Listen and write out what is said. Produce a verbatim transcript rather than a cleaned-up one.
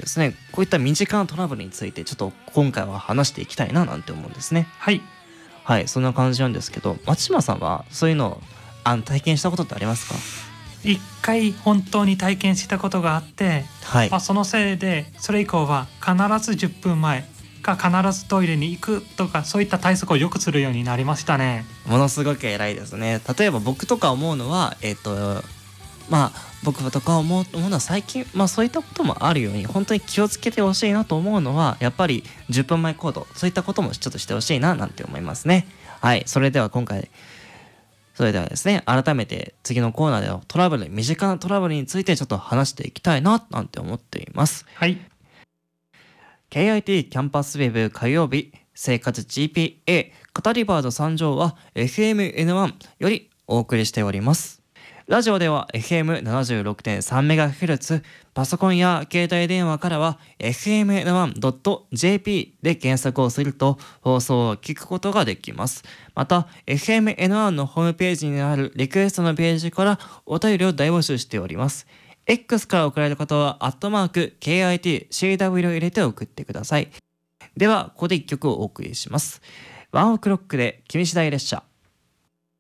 ですね、こういった身近なトラブルについてちょっと今回は話していきたいななんて思うんですね。 はい。 はい、そんな感じなんですけど、松島さんはそういうのあの体験したことってありますか？ 一回本当に体験したことがあって、 はい、 まあ、そのせいでそれ以降は必ずじゅっぷんまえか必ずトイレに行くとか、そういった対策をよくするようになりましたね。 ものすごく偉いですね。例えば僕とか思うのはえっ、とまあ僕とか思う思うのは最近、まあそういったこともあるように本当に気をつけてほしいなと思うのはやっぱりじゅっぷんまえ行動、そういったこともちょっとしてほしいななんて思いますね。はい、それでは今回それではですね、改めて次のコーナーではトラブル、身近なトラブルについてちょっと話していきたいななんて思っています。 はい。 ケーアイティー キャンパスウェブ火曜日生活 ジーピーエー カタリバード参上は エフエムエヌワン よりお送りしております。ラジオでは エフエムななじゅうろくてんさんメガヘルツ、パソコンや携帯電話からは エフエムエヌワンドットジェーピー で検索をすると放送を聞くことができます。また エフエムエヌワン のホームページにあるリクエストのページからお便りを大募集しております。X から送られる方はアットマーク ケーアイティーシーダブリュー を入れて送ってください。ではここでいっきょくをお送りします。ワンオクロックで君次第列車。